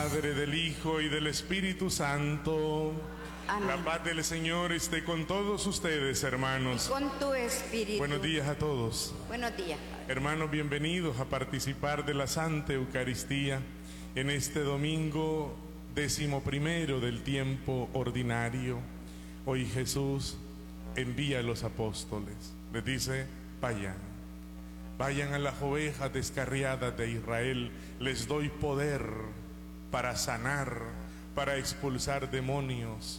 Padre, del Hijo y del Espíritu Santo. Amén. La paz del Señor esté con todos ustedes, hermanos. Y con tu espíritu. Buenos días a todos. Buenos días. Hermanos, bienvenidos a participar de la Santa Eucaristía en este domingo 11º del tiempo ordinario. Hoy Jesús envía a los apóstoles. Les dice, vayan a las ovejas descarriadas de Israel. Les doy poder para sanar, para expulsar demonios.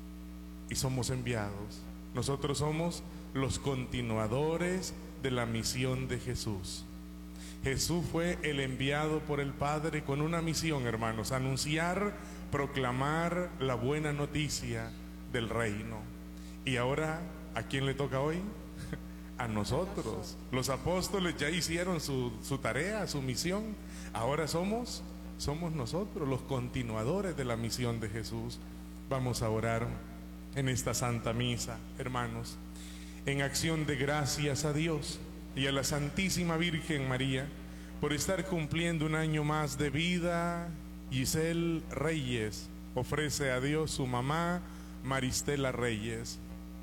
Y somos enviados. Nosotros somos los continuadores de la misión de Jesús. Jesús fue el enviado por el Padre con una misión, hermanos: anunciar, proclamar la buena noticia del reino. Y ahora, ¿a quién le toca hoy? A nosotros. Los apóstoles ya hicieron su tarea, su misión. Ahora somos nosotros los continuadores de la misión de Jesús. Vamos a orar en esta Santa Misa, hermanos, en acción de gracias a Dios y a la Santísima Virgen María por estar cumpliendo un año más de vida. Giselle Reyes ofrece a Dios su mamá, Maristela Reyes.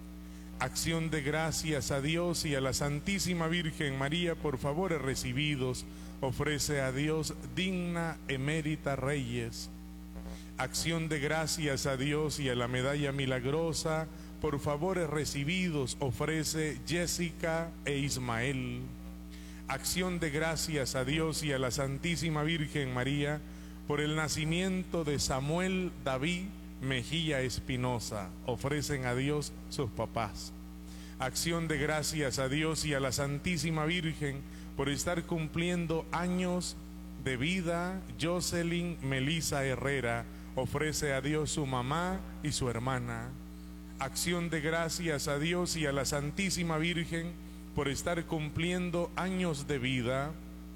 Acción de gracias a Dios y a la Santísima Virgen María por favores recibidos, ofrece a Dios Digna Emérita Reyes. Acción de gracias a Dios y a la medalla milagrosa por favores recibidos, ofrece Jessica e Ismael. Acción de gracias a Dios y a la Santísima Virgen María por el nacimiento de Samuel David Mejía Espinosa, ofrecen a Dios sus papás. Acción de gracias a Dios y a la Santísima Virgen por estar cumpliendo años de vida Jocelyn Melisa Herrera, ofrece a Dios su mamá y su hermana. Acción de gracias a Dios y a la Santísima Virgen por estar cumpliendo años de vida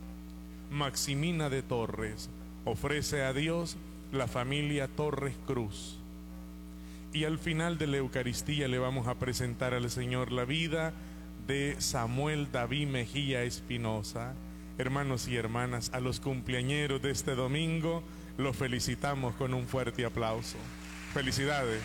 Maximina de Torres, ofrece a Dios la familia Torres Cruz. Y al final de la Eucaristía le vamos a presentar al Señor la vida de Samuel David Mejía Espinosa. Hermanos y hermanas, a los cumpleañeros de este domingo los felicitamos con un fuerte aplauso. Felicidades.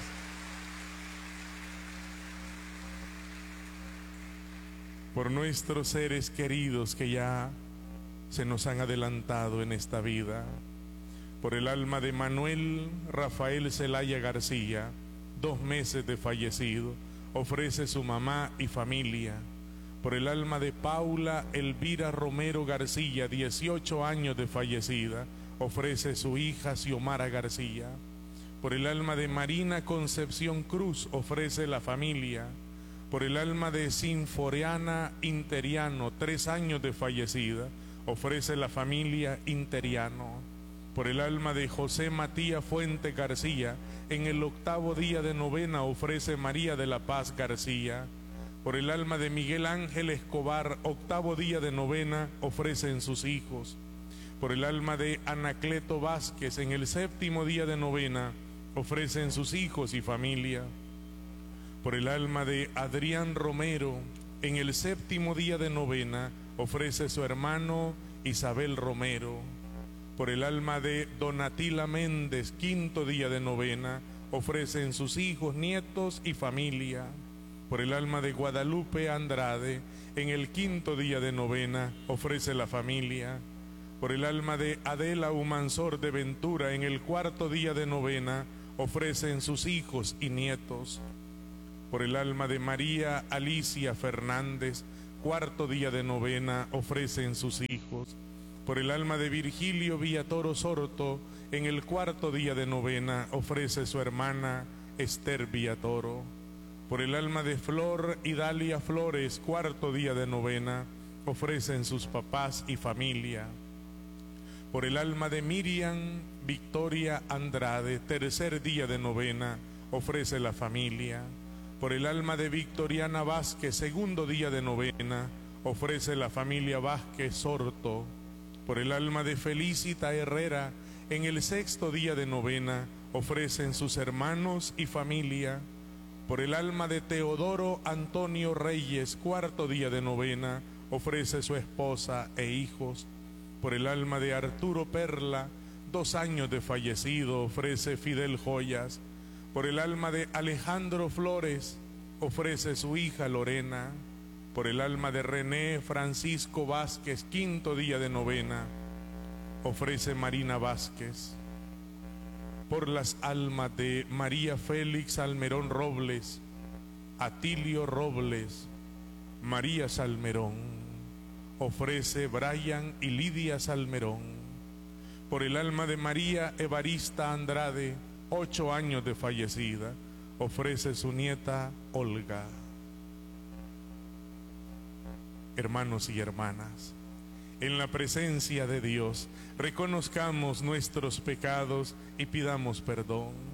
Por nuestros seres queridos que ya se nos han adelantado en esta vida, por el alma de Manuel Rafael Zelaya García, 2 meses de fallecido, ofrece su mamá y familia. Por el alma de Paula Elvira Romero García, 18 años de fallecida, ofrece su hija Xiomara García. Por el alma de Marina Concepción Cruz, ofrece la familia. Por el alma de Sinforiana Interiano, 3 años de fallecida, ofrece la familia Interiano. Por el alma de José Matías Fuente García, en el 8º día de novena, ofrece María de la Paz García. Por el alma de Miguel Ángel Escobar, 8º día de novena, ofrecen sus hijos. Por el alma de Anacleto Vázquez, en el 7º día de novena, ofrecen sus hijos y familia. Por el alma de Adrián Romero, en el 7º día de novena, ofrece su hermano Isabel Romero. Por el alma de Donatila Méndez, 5º día de novena, ofrecen sus hijos, nietos y familia. Por el alma de Guadalupe Andrade, en el 5º día de novena, ofrece la familia. Por el alma de Adela Humansor de Ventura, en el 4º día de novena, ofrecen sus hijos y nietos. Por el alma de María Alicia Fernández, 4º día de novena, ofrecen sus hijos. Por el alma de Virgilio Villatoro Sorto, en el 4º día de novena, ofrece su hermana Esther Villatoro. Por el alma de Flor Idalia Flores, 4º día de novena, ofrecen sus papás y familia. Por el alma de Miriam Victoria Andrade, 3er día de novena, ofrece la familia. Por el alma de Victoriana Vázquez, 2º día de novena, ofrece la familia Vázquez Sorto. Por el alma de Felicita Herrera, en el 6º día de novena, ofrecen sus hermanos y familia. Por el alma de Teodoro Antonio Reyes, 4º día de novena, ofrece su esposa e hijos. Por el alma de Arturo Perla, 2 años de fallecido, ofrece Fidel joyas. Por el alma de Alejandro Flores, ofrece su hija Lorena. Por el alma de René Francisco Vázquez, 5º día de novena, ofrece Marina Vázquez. Por las almas de María Félix Almerón Robles, Atilio Robles, María Salmerón, ofrece Brian y Lidia Salmerón. Por el alma de María Evarista Andrade, 8 años de fallecida, ofrece su nieta Olga. Hermanos y hermanas, en la presencia de Dios, reconozcamos nuestros pecados y pidamos perdón.